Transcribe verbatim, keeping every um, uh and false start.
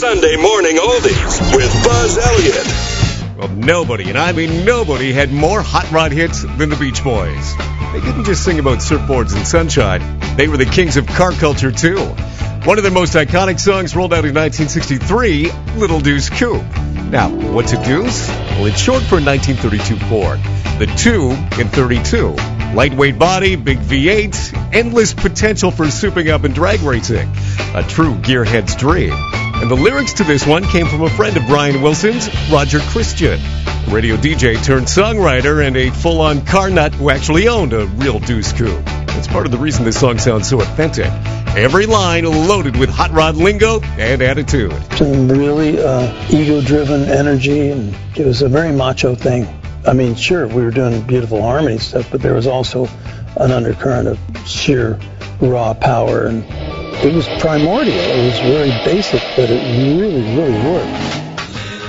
Sunday morning oldies with Buzz Elliott. Well, nobody, and I mean nobody, had more hot rod hits than the Beach Boys. They didn't just sing about surfboards and sunshine. They were the kings of car culture, too. One of their most iconic songs rolled out in nineteen sixty-three, Little Deuce Coupe. Now, what's a deuce? Well, it's short for a nineteen thirty-two Ford. The two in thirty-two. Lightweight body, big V eight, endless potential for souping up and drag racing. A true gearhead's dream. And the lyrics to this one came from a friend of Brian Wilson's, Roger Christian, a radio D J turned songwriter and a full-on car nut who actually owned a real Deuce Coupe. That's part of the reason this song sounds so authentic. Every line loaded with hot rod lingo and attitude. Some really uh, ego-driven energy, and it was a very macho thing. I mean, sure, we were doing beautiful harmony stuff, but there was also an undercurrent of sheer raw power, and it was primordial. It was very basic, but it really, really worked.